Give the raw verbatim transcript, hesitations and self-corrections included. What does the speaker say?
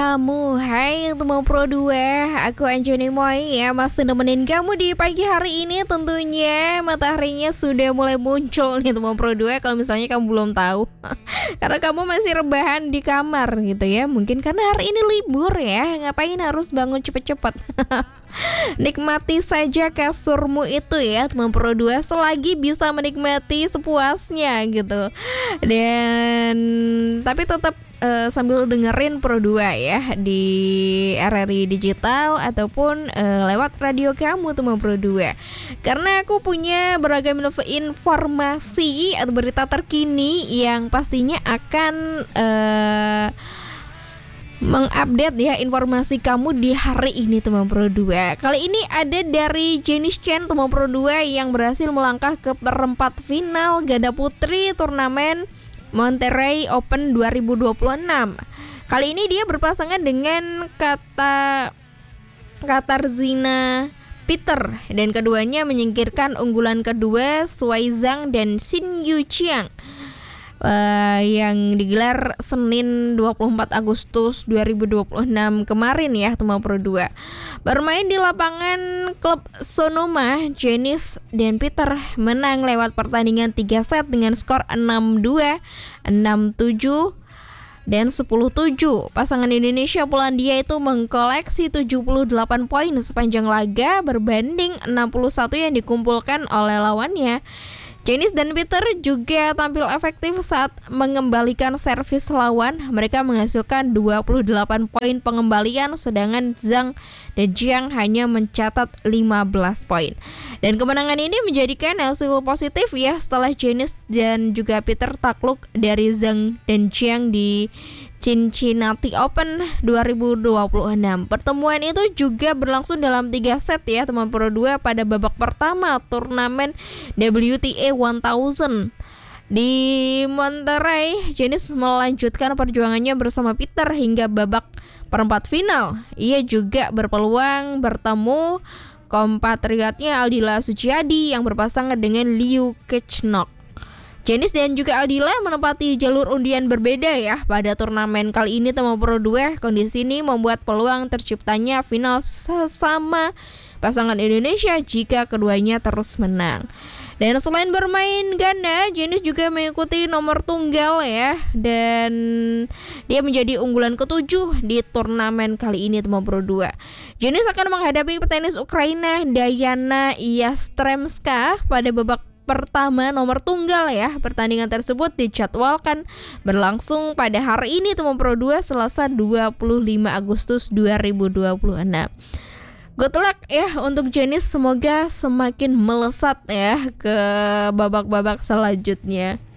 kamu. Hai teman Pro dua, aku Anjani Moy ya, masih nemenin kamu di pagi hari ini. Tentunya mataharinya sudah mulai muncul nih teman Pro dua, kalau misalnya kamu belum tahu. Karena kamu masih rebahan di kamar gitu ya. Mungkin karena hari ini libur ya, ngapain harus bangun cepet-cepet. Nikmati saja kasurmu itu ya teman Pro dua, selagi bisa menikmati sepuasnya gitu. Dan tapi tetap uh, sambil dengerin Pro dua ya di R R I Digital ataupun uh, lewat radio kamu teman Pro dua. Karena aku punya beragam info- informasi atau berita terkini yang pastinya akan uh, mengupdate ya informasi kamu di hari ini teman Pro dua. Kali ini ada dari Janice Chen teman Pro dua yang berhasil melangkah ke perempat final ganda putri turnamen Monterrey Open dua ribu dua puluh enam. Kali ini dia berpasangan dengan kata Katarzyna Peter dan keduanya menyingkirkan unggulan kedua Shuai Zhang dan Xin Yuqiang. Uh, yang digelar Senin dua puluh empat Agustus dua ribu dua puluh enam kemarin ya teman Pro dua. Bermain di lapangan klub Sonoma, Janice dan Peter menang lewat pertandingan tiga set dengan skor enam dua, enam tujuh dan sepuluh tujuh. Pasangan Indonesia Polandia itu mengkoleksi tujuh puluh delapan poin sepanjang laga berbanding enam puluh satu yang dikumpulkan oleh lawannya. Janice dan Peter juga tampil efektif saat mengembalikan servis lawan. Mereka menghasilkan dua puluh delapan poin pengembalian, sedangkan Zhang dan Jiang hanya mencatat lima belas poin. Dan kemenangan ini menjadikan hasil positif ya setelah Janice dan juga Peter takluk dari Zhang dan Jiang di Cincinnati Open dua ribu dua puluh enam. Pertemuan itu juga berlangsung dalam tiga set ya teman Pro dua pada babak pertama turnamen W T A seribu. Di Monterrey, Janice melanjutkan perjuangannya bersama Peter hingga babak perempat final. Ia juga berpeluang bertemu kompatriotnya Aldila Suciadi yang berpasangan dengan Liu Kechnok. Janice dan juga Aldila menempati jalur undian berbeda ya pada turnamen kali ini teman Pro dua. Kondisi ini membuat peluang terciptanya final sesama pasangan Indonesia jika keduanya terus menang. Dan selain bermain ganda, Janice juga mengikuti nomor tunggal ya, dan dia menjadi unggulan ketujuh di turnamen kali ini teman Pro dua. Janice akan menghadapi petenis Ukraina Diana Yastremska pada babak pertama nomor tunggal ya. Pertandingan tersebut dijadwalkan berlangsung pada hari ini teman Pro dua, Selasa dua puluh lima Agustus dua ribu dua puluh enam. Good luck ya untuk Janice, semoga semakin melesat ya ke babak-babak selanjutnya.